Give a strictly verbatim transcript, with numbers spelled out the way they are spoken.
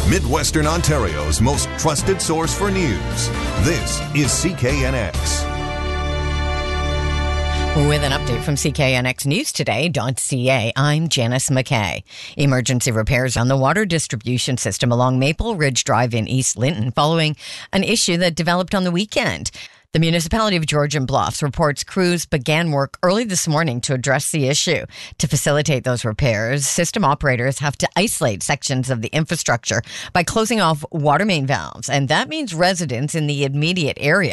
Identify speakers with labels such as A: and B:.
A: Midwestern Ontario's most trusted source for news. This is C K N X.
B: With an update from C K N X News Today dot C A, I'm Janice McKay. Emergency repairs on the water distribution system along Maple Ridge Drive in East Linton following an issue that developed on the weekend. The municipality of Georgian Bluffs reports crews began work early this morning to address the issue. To facilitate those repairs, system operators have to isolate sections of the infrastructure by closing off water main valves, and that means residents in the immediate area